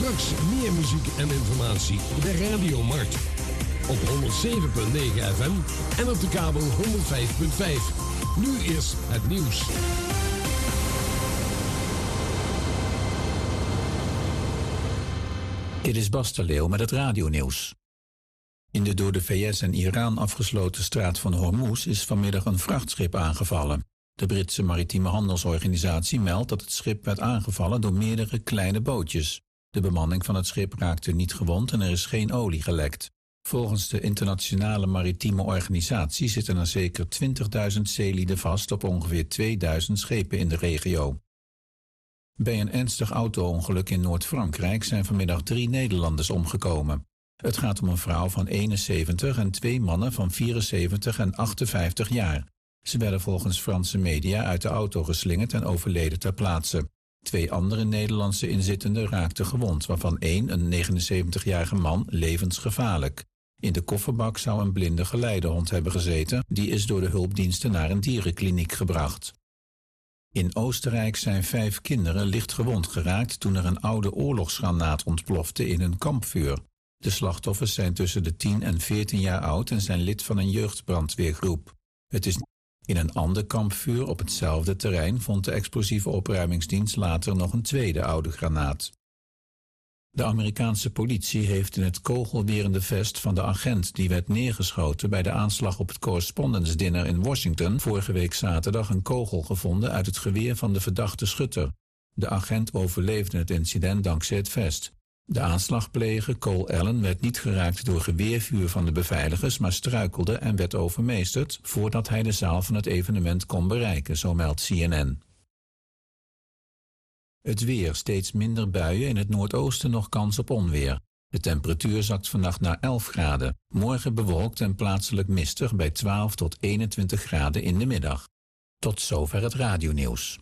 Straks meer muziek en informatie bij Radio Mart. Op 107.9 FM en op de kabel 105.5. Nu is het nieuws. Dit is Bas de Leeuw met het radionieuws. In de door de VS en Iran afgesloten straat van Hormuz is vanmiddag een vrachtschip aangevallen. De Britse maritieme handelsorganisatie meldt dat het schip werd aangevallen door meerdere kleine bootjes. De bemanning van het schip raakte niet gewond en er is geen olie gelekt. Volgens de internationale maritieme organisatie zitten er zeker 20.000 zeelieden vast op ongeveer 2000 schepen in de regio. Bij een ernstig auto-ongeluk in Noord-Frankrijk zijn vanmiddag 3 Nederlanders omgekomen. Het gaat om een vrouw van 71 en 2 mannen van 74 en 58 jaar. Ze werden volgens Franse media uit de auto geslingerd en overleden ter plaatse. 2 andere Nederlandse inzittenden raakten gewond, waarvan 1, een 79-jarige man, levensgevaarlijk. In de kofferbak zou een blinde geleidehond hebben gezeten. Die is door de hulpdiensten naar een dierenkliniek gebracht. In Oostenrijk zijn 5 kinderen licht gewond geraakt toen er een oude oorlogsgranaat ontplofte in een kampvuur. De slachtoffers zijn tussen de 10 en 14 jaar oud en zijn lid van een jeugdbrandweergroep. Het is in een ander kampvuur op hetzelfde terrein vond de explosieve opruimingsdienst later nog een tweede oude granaat. De Amerikaanse politie heeft in het kogelwerende vest van de agent die werd neergeschoten bij de aanslag op het Correspondence Dinner in Washington vorige week zaterdag een kogel gevonden uit het geweer van de verdachte schutter. De agent overleefde het incident dankzij het vest. De aanslagpleger Cole Allen werd niet geraakt door geweervuur van de beveiligers, maar struikelde en werd overmeesterd voordat hij de zaal van het evenement kon bereiken, zo meldt CNN. Het weer, steeds minder buien, in het noordoosten nog kans op onweer. De temperatuur zakt vannacht naar 11 graden. Morgen bewolkt en plaatselijk mistig bij 12 tot 21 graden in de middag. Tot zover het radionieuws.